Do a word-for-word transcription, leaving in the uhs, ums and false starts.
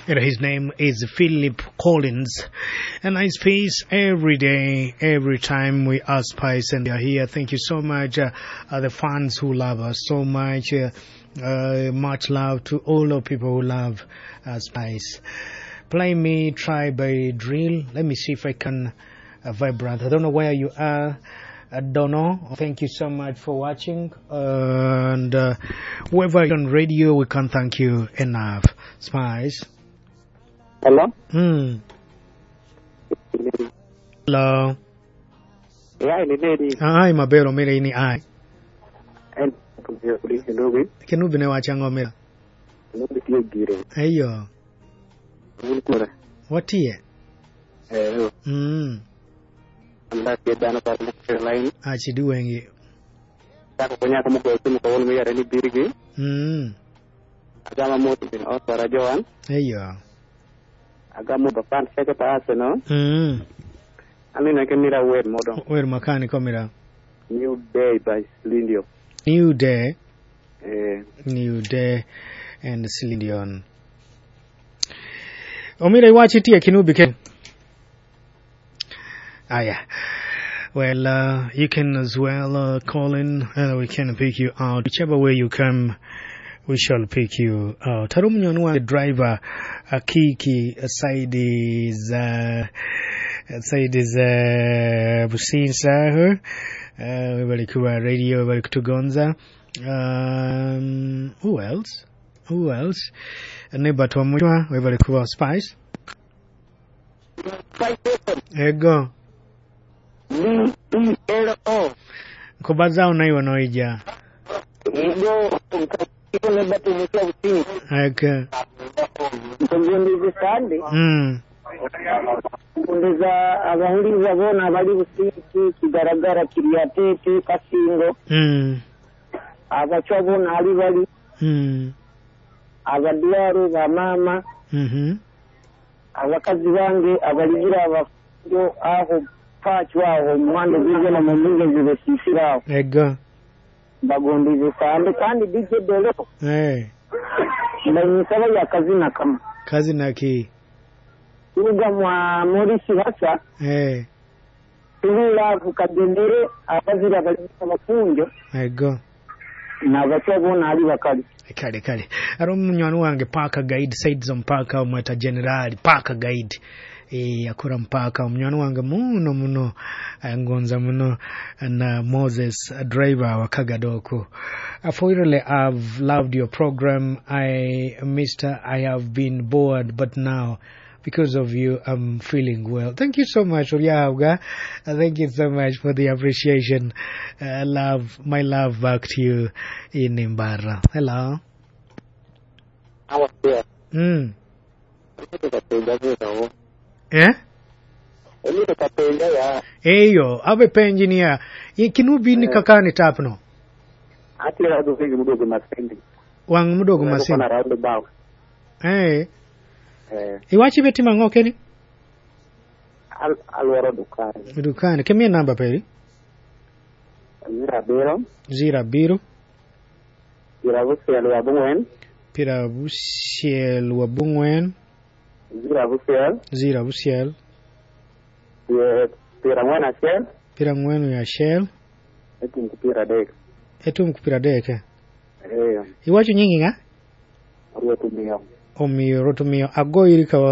His name is Philip Collins, and I space every day, every time we are Spice and they are here. Thank you so much, uh, uh, the fans who love us so much. Uh, uh, much love to all the people who love uh, Spice. Play Me Try by Drill. Let me see if I can uh, vibrate. I don't know where you are. I don't know. Thank you so much for watching. Uh, and uh, whoever is on radio, we can't thank you enough. Spice. Hello? Hmm. Hello. Yeah, ni lady. Ai, mabelo mira ini ai. And kumpiya kuli kinubi. Kinubi ne wachango mira. Kinubi tiyo gire. Ayo. Mulkura. Watie? Eh. Hmm. Allah ke dana pa na line. Achi duwengi. Ta ko nya ko mo ko mo ko mi yare ni birigi. Hmm. Agama mo tin o para joan. Ayo. Agama ba pan seke pa aseno. Hmm. Ami na ke mira wer modo. Wer makani ko mira. New Day by Celine. New Day. Eh. New Day and Celine Dion. Omira iwachi tia Kinubi ke. Ah yeah. Well, uh, you can as well uh, call in and we can pick you out. Whichever way you come, we shall pick you out. Tarumnyonwa the driver Akiki side is uh, side is uh, Businsa uh we bali kuwa radio bali kutugonza. Um who else? Who else? Neighbor to mwa we bali kuwa Spice. Ego. B E L O. Kubaza unaiwa noija. Ego. Kile batu mkia usini. Ego. Mbundi zisande. Hmm. Mbuliza abahuriza bona bali usiki kigaragara kiriyatete kasingo. Hmm. Abacho bona ali bali. Hmm. Abadiaro ba mama. Mhm. Abakazi bange abaligira abafujo aho pachwa aho mwande bije na muminge zibe sisira. Ego. Bagondize sande kandi D J Dolo. Eh. Ndanyisaba ya kazi na kama. Kazi na ki. Uga mwa Morisi hasa. Eh. Tula kukagendere abazira bali mafunjo. Ego. Na bacho na ali bakali. Kale kale. Aro munywani wange Parker Guide sides on Parker mweta General Parker Guide. Eh akora mpaka munywani wange muno muno ngonza muno na Moses a driver wa Kagadoko. Afoirele I've loved your program. I Mister I have been bored but now because of you I'm feeling well. Thank you so much Oriauga. Thank you so much for the appreciation. Uh, love my love back to you in Imbara. Hello. I was there. Hmm. Eh? Eyo, abe penjinia. Kinubi ni kakani tapno. Ati la do vigi mudogo masindi. Wang mudogo masindi. Na round about. Eh. Eh. Iwachi beti mangoke ni? Al alwaro dukani. Dukani. Kemia namba peri? Zira biro. Zira biro. Zira busiel wabungwen. Pira busiel wabungwen. Zira busiel. Zira busiel. Pira mwana shell. Pira mwenu ya shell. Etu mkupira deke. Etu mkupira deke. Eh. Iwachi nyingi nga? Roto mio. Omio roto mio ago irika